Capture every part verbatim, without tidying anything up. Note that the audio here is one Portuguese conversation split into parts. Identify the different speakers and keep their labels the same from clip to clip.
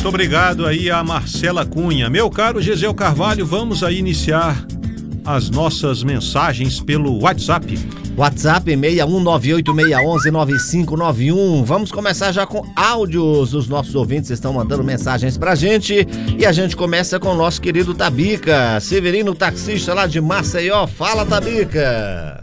Speaker 1: Muito obrigado aí a Marcela Cunha. Meu caro Gisel Carvalho, vamos aí iniciar as nossas mensagens pelo WhatsApp.
Speaker 2: WhatsApp seis um nove oito seis um um nove cinco nove um. Vamos começar já com áudios. Os nossos ouvintes estão mandando mensagens pra gente e a gente começa com o nosso querido Tabica, Severino, taxista lá de Maceió. Fala, Tabica.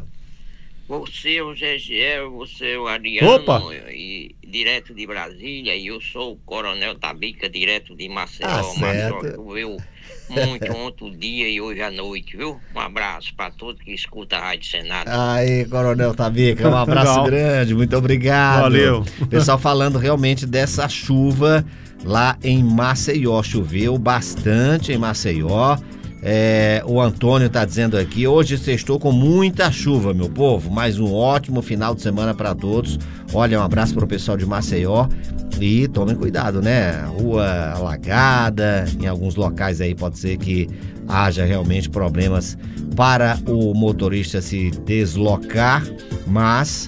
Speaker 3: Você, o Gesiel, você, o Ariano,
Speaker 1: Opa.
Speaker 3: E, direto de Brasília, e eu sou o Coronel Tabica, direto de Maceió.
Speaker 2: Ah,
Speaker 3: Maceió
Speaker 2: certo.
Speaker 3: choveu muito ontem o dia e hoje à noite, viu? Um abraço para todos que escutam a Rádio Senado.
Speaker 2: Aí, Coronel Tabica, um abraço
Speaker 1: Legal.
Speaker 2: grande, muito obrigado.
Speaker 1: Valeu.
Speaker 2: Pessoal falando realmente dessa chuva lá em Maceió. Choveu bastante em Maceió. É, o Antônio tá dizendo aqui, hoje sextou com muita chuva, meu povo, mais um ótimo final de semana para todos. Olha, um abraço pro pessoal de Maceió e tomem cuidado, né? Rua alagada, em alguns locais aí pode ser que haja realmente problemas para o motorista se deslocar, mas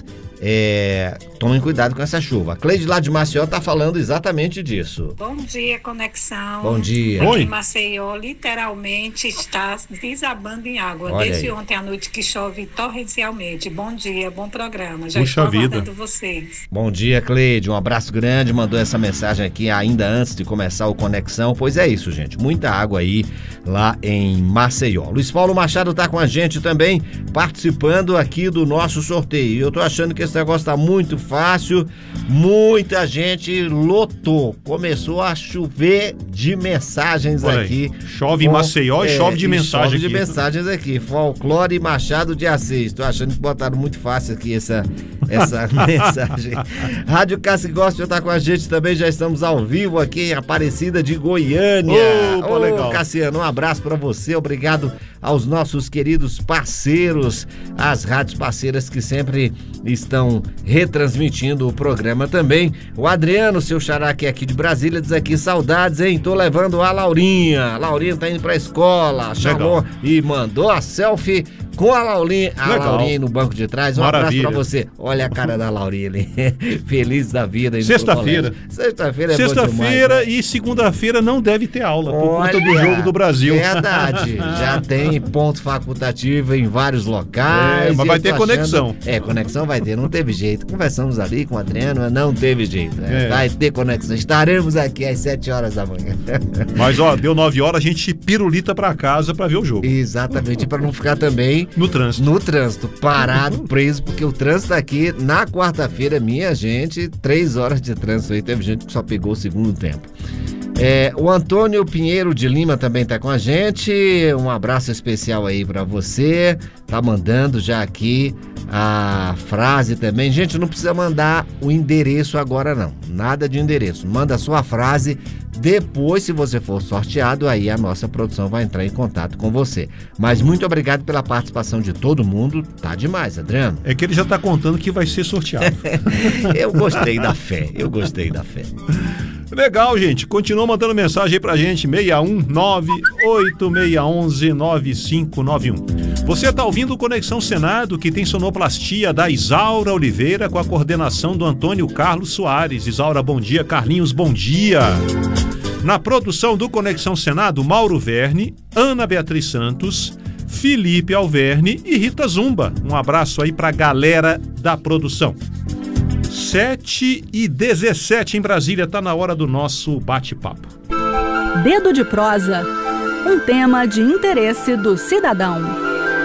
Speaker 2: é, tomem cuidado com essa chuva. A Cleide lá de Maceió tá falando exatamente disso.
Speaker 4: Bom dia, Conexão.
Speaker 2: Bom dia.
Speaker 4: Aqui
Speaker 1: Oi.
Speaker 4: em Maceió, literalmente, está desabando em água.
Speaker 2: Olha
Speaker 4: Desde
Speaker 2: aí.
Speaker 4: ontem à noite que chove torrencialmente. Bom dia, bom programa. Já
Speaker 1: Puxa
Speaker 4: estou
Speaker 1: vida.
Speaker 4: aguardando vocês.
Speaker 2: Bom dia, Cleide. Um abraço grande. Mandou essa mensagem aqui ainda antes de começar o Conexão. Pois é isso, gente. Muita água aí lá em Maceió. Luiz Paulo Machado tá com a gente também, participando aqui do nosso sorteio. E eu tô achando que esse negócio tá muito fácil. Muita gente lotou. Começou a chover de mensagens
Speaker 1: Olha
Speaker 2: aqui.
Speaker 1: aí, chove em
Speaker 2: Com-
Speaker 1: Maceió e
Speaker 2: é,
Speaker 1: chove de
Speaker 2: e
Speaker 1: mensagem
Speaker 2: chove de
Speaker 1: aqui.
Speaker 2: mensagens aqui. Folclore Machado de Assis. Tô achando que botaram muito fácil aqui essa, essa mensagem. Rádio Cassi Gospel tá com a gente também. Já estamos ao vivo aqui em Aparecida de Goiânia.
Speaker 1: Opa,
Speaker 2: Ô,
Speaker 1: legal.
Speaker 2: Cassiano, um abraço pra você. Obrigado aos nossos queridos parceiros, as rádios parceiras que sempre estão retransmitindo o programa também. O Adriano, seu xará, que é aqui de Brasília, diz aqui, saudades, hein? Tô levando a Laurinha. A Laurinha tá indo pra escola. Chamou e mandou a selfie com a Laurinha, a
Speaker 1: Legal.
Speaker 2: Laurinha aí no banco de trás. Um
Speaker 1: Maravilha.
Speaker 2: abraço pra você. Olha a cara da Laurinha ali. Feliz da vida. indo pro
Speaker 1: Sexta-feira.
Speaker 2: colégio. Sexta-feira é bom
Speaker 1: Sexta-feira
Speaker 2: demais, né?
Speaker 1: e segunda-feira não deve ter aula por
Speaker 2: Olha,
Speaker 1: conta do jogo do Brasil.
Speaker 2: Verdade. Já tem ponto facultativo em vários locais.
Speaker 1: É, mas
Speaker 2: e
Speaker 1: vai
Speaker 2: eu
Speaker 1: ter
Speaker 2: tô
Speaker 1: conexão.
Speaker 2: achando- É, conexão vai ter, não teve jeito. Conversamos ali com o Adriano, mas não teve jeito. né?
Speaker 1: É.
Speaker 2: Vai ter conexão. Estaremos aqui às sete horas da manhã.
Speaker 1: Mas ó, deu nove horas, a gente pirulita pra casa pra ver o jogo.
Speaker 2: Exatamente, para não ficar também
Speaker 1: No trânsito.
Speaker 2: no trânsito, parado, preso, porque o trânsito aqui na quarta-feira, minha gente, três horas de trânsito aí, teve gente que só pegou o segundo tempo. É, o Antônio Pinheiro de Lima também tá com a gente, um abraço especial aí pra você, tá mandando já aqui a frase também. Gente, não precisa mandar o endereço agora não, nada de endereço, manda a sua frase, depois se você for sorteado, aí a nossa produção vai entrar em contato com você. Mas muito obrigado pela participação de todo mundo, tá demais, Adriano.
Speaker 1: É que ele já tá contando que vai ser sorteado.
Speaker 2: Eu gostei da fé, eu gostei da fé.
Speaker 1: Legal, gente. Continua mandando mensagem aí pra gente, seis um nove oito seis um um nove cinco nove um. Você tá ouvindo o Conexão Senado, que tem sonoplastia da Isaura Oliveira com a coordenação do Antônio Carlos Soares. Isaura, bom dia. Carlinhos, bom dia. Na produção do Conexão Senado, Mauro Verne, Ana Beatriz Santos, Felipe Alverne e Rita Zumba. Um abraço aí pra galera da produção. sete e dezessete em Brasília, tá na hora do nosso bate-papo.
Speaker 5: Dedo de prosa, um tema de interesse do cidadão.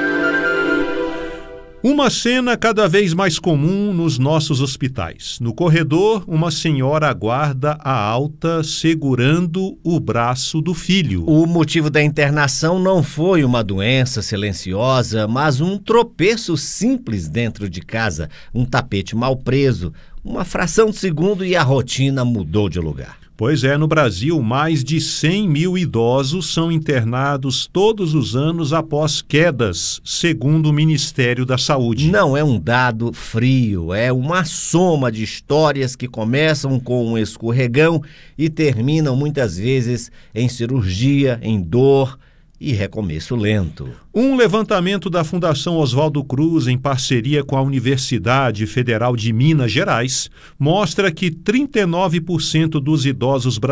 Speaker 1: Uma cena cada vez mais comum nos nossos hospitais. No corredor, uma senhora aguarda a alta segurando o braço do filho.
Speaker 2: O motivo da internação não foi uma doença silenciosa, mas um tropeço simples dentro de casa, um tapete mal preso, uma fração de segundo e a rotina mudou de lugar.
Speaker 1: Pois é, no Brasil, mais de cem mil idosos são internados todos os anos após quedas, segundo o Ministério da Saúde.
Speaker 2: Não é um dado frio, é uma soma de histórias que começam com um escorregão e terminam muitas vezes em cirurgia, em dor e recomeço lento.
Speaker 1: Um levantamento da Fundação Oswaldo Cruz, em parceria com a Universidade Federal de Minas Gerais, mostra que trinta e nove por cento dos idosos brasileiros